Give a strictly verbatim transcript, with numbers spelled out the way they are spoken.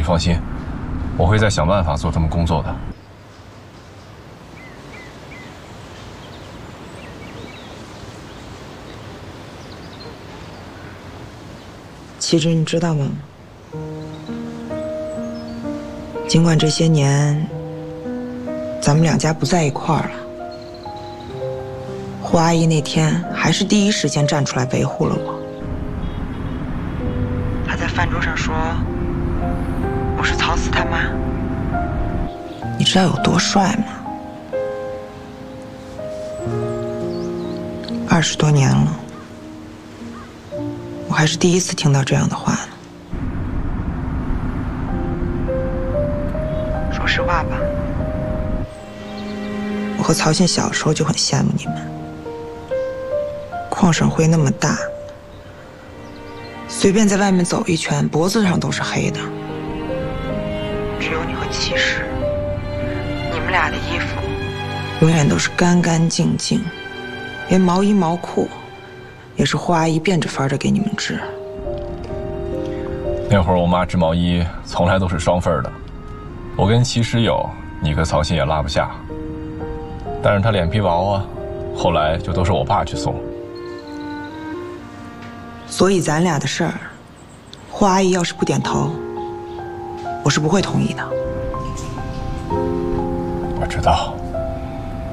放心，我会再想办法做他们工作的。 其实你知道吗？尽管这些年咱们两家不在一块儿了，胡阿姨那天还是第一时间站出来维护了我。她在饭桌上说我是曹思他妈，你知道有多帅吗？二十多年了，我还是第一次听到这样的话呢。说实话吧，我和曹信小时候就很羡慕你们。矿省会那么大，随便在外面走一圈，脖子上都是黑的。只有你和骑士，你们俩的衣服永远都是干干净净，连毛衣毛裤也是胡阿姨变着法的给你们织。 那会儿我妈织毛衣从来都是双份的，我跟骑士有，你和曹鑫也拉不下。但是她脸皮薄啊，后来就都是我爸去送。 所以咱俩的事儿，胡阿姨要是不点头，我是不会同意的。 我知道。